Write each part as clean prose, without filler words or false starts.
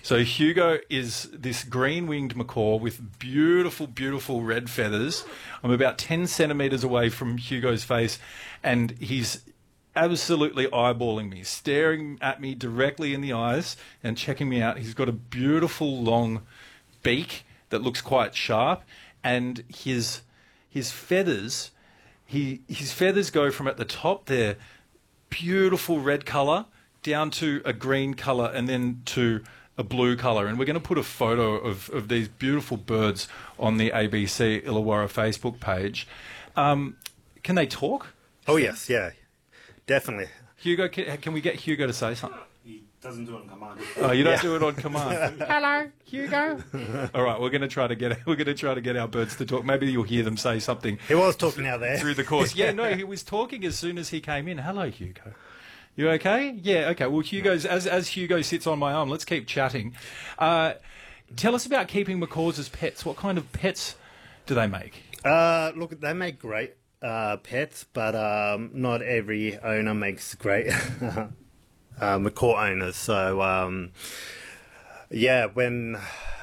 So Hugo is this green-winged macaw with beautiful, beautiful red feathers. I'm about 10 centimetres away from Hugo's face, and he's absolutely eyeballing me, staring at me directly in the eyes and checking me out. He's got a beautiful long beak that looks quite sharp, and his feathers, his feathers go from at the top there, beautiful red colour, down to a green colour, and then to a blue colour. And we're going to put a photo of these beautiful birds on the ABC Illawarra Facebook page. Can they talk? Oh yes, yeah, definitely. Hugo, can we get Hugo to say something? He doesn't do it on command. Oh, you don't do it on command. Hello, Hugo. All right, we're going to try to get our birds to talk. Maybe you'll hear them say something. He was talking out there through the course. Yeah, no, he was talking as soon as he came in. Hello, Hugo. You okay? Yeah, okay. Well, Hugo's as Hugo sits on my arm, let's keep chatting. Tell us about keeping macaws as pets. What kind of pets do they make? Look, they make great pets, but not every owner makes great macaw owners. So, yeah, when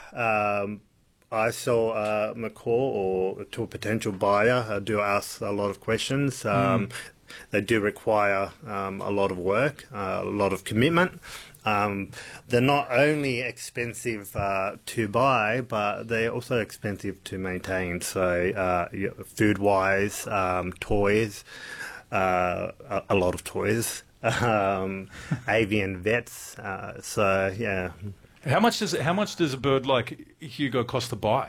I saw a macaw or to a potential buyer, I do ask a lot of questions. They do require a lot of work, a lot of commitment. They're not only expensive to buy, but they're also expensive to maintain. So food-wise, toys, a lot of toys, avian vets. So yeah. How much does a bird like Hugo cost to buy?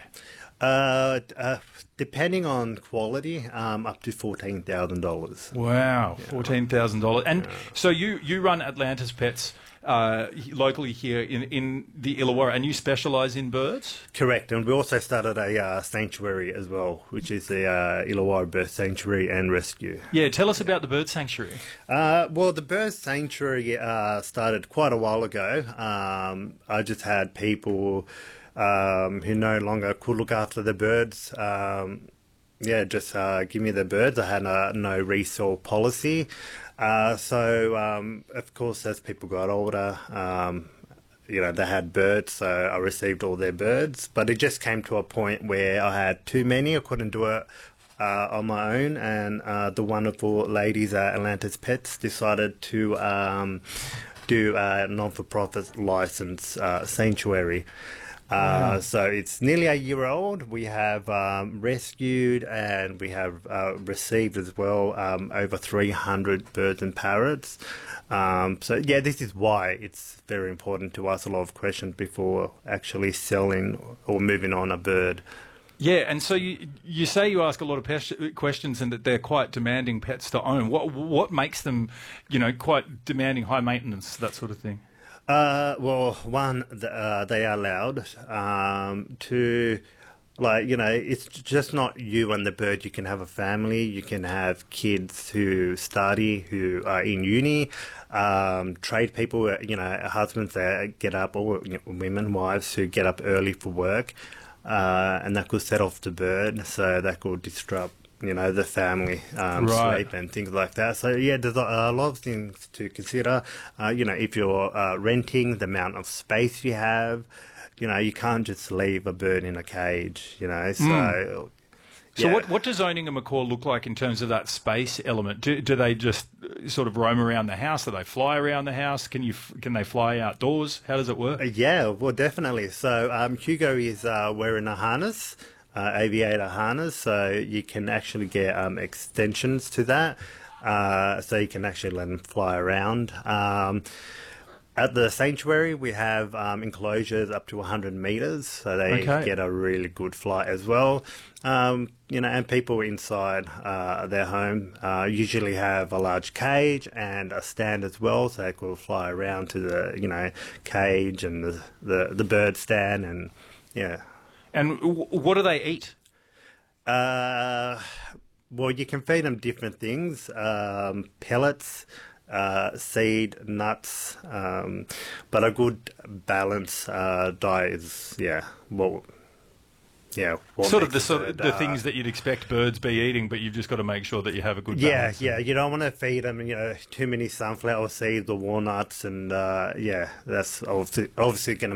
Depending on quality, up to $14,000. Wow, $14,000. And so you run Atlantis Pets locally here in the Illawarra, and you specialise in birds? Correct, and we also started a sanctuary as well, which is the Illawarra Bird Sanctuary and Rescue. Yeah, tell us about the bird sanctuary. Well, the bird sanctuary started quite a while ago. I just had people who no longer could look after the birds. Just give me the birds. I had a no resale policy. So, of course, as people got older, they had birds, so I received all their birds. But it just came to a point where I had too many. I couldn't do it on my own, and the wonderful ladies at Atlantis Pets decided to do a non-for-profit license sanctuary. So it's nearly a year old. We have rescued and we have received as well over 300 birds and parrots. So yeah, this is why it's very important to ask a lot of questions before actually selling or moving on a bird. Yeah, and so you say you ask a lot of questions and that they're quite demanding pets to own. What makes them, quite demanding, high maintenance, that sort of thing? Well, one, they are allowed to, it's just not you and the bird. You can have a family, you can have kids who study, who are in uni, trade people, husbands that get up, or women, wives who get up early for work, and that could set off the bird, so that could disrupt the family sleep and things like that. So yeah, there's a lot of things to consider. If you're renting, the amount of space you have, you can't just leave a bird in a cage, so... So what does owning a macaw look like in terms of that space element? Do they just sort of roam around the house? Do they fly around the house? Can they fly outdoors? How does it work? Yeah, well, definitely. So Hugo is wearing a harness, aviator harness, so you can actually get extensions to that, so you can actually let them fly around. At the sanctuary, we have enclosures up to 100 metres, so they get a really good flight as well. And people inside their home usually have a large cage and a stand as well, so they could fly around to the cage and the bird stand, and yeah. And what do they eat? Well, you can feed them different things, pellets, seed, nuts, but a good balanced diet is, sort of the things that you'd expect birds be eating, but you've just got to make sure that you have a good balance. Yeah, you don't want to feed them, too many sunflower seeds or walnuts, and that's obviously going to